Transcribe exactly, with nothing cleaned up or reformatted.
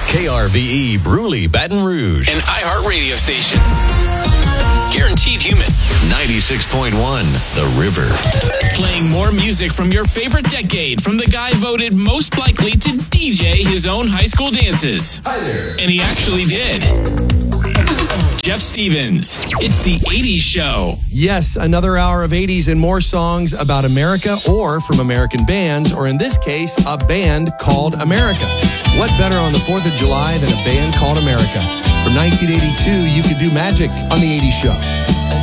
K R V E Bruley, Baton Rouge. An iHeart radio station. Guaranteed human. ninety-six point one, The River. Playing more music from your favorite decade from the guy voted most likely to D J his own high school dances. Hi there. And he actually did. Jeff Stevens. It's the eighties Show. Yes, another hour of eighties and more songs about America or from American bands, or in this case, a band called America. What better on the fourth of July than a band called America? From nineteen eighty-two, You Could Do Magic on the eighties Show.